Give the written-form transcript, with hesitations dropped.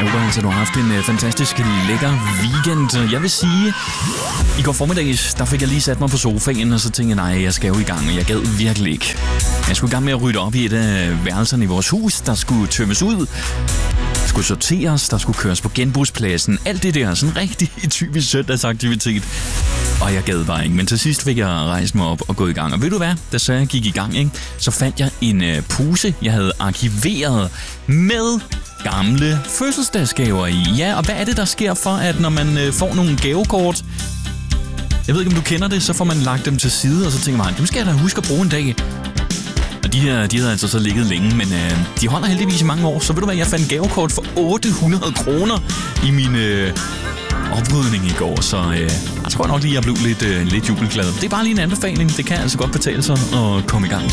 Jeg håber altså, du har haft en fantastisk lækker weekend. Jeg vil sige, i går formiddags, der fik jeg lige sat mig på sofaen, og så tænkte jeg, nej, jeg skal jo i gang, og jeg gad virkelig ikke. Jeg skulle i gang med at rydde op i et af værelserne i vores hus, der skulle tømmes ud. Der skulle sorteres, der skulle køres på genbrugspladsen. Alt det der, sådan rigtig typisk søndagsaktivitet. Og jeg gad bare ikke, men til sidst fik jeg rejst mig op og gået i gang. Og ved du hvad, da så jeg gik i gang, ikke, så fandt jeg en pose, jeg havde arkiveret med gamle fødselsdagsgaver i. Ja, og hvad er det, der sker for, at når man får nogle gavekort, jeg ved ikke, om du kender det, så får man lagt dem til side, og så tænker man, dem skal jeg da huske at bruge en dag. Og de havde altså så ligget længe, men de holder heldigvis i mange år. Så ved du hvad, jeg fandt gavekort for 800 kroner i min oprydning i går, så jeg tror nok lige, jeg blev lidt jubelglad. Det er bare lige en anbefaling. Det kan altså godt betale sig at komme i gang.